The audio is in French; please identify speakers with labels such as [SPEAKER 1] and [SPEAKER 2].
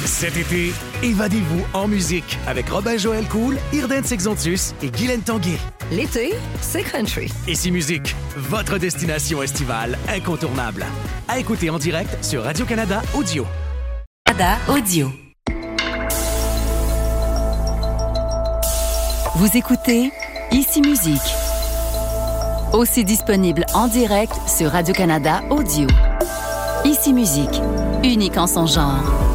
[SPEAKER 1] Cet été, évadez-vous en musique avec Robin-Joël Cool, Irden Sexontus et Guylaine Tanguay.
[SPEAKER 2] L'été, c'est country.
[SPEAKER 1] Ici Musique, votre destination estivale incontournable. À écouter en direct sur Radio-Canada Audio.
[SPEAKER 3] Canada Audio. Vous écoutez Ici Musique. Aussi disponible en direct sur Radio-Canada Audio. Ici Musique, unique en son genre.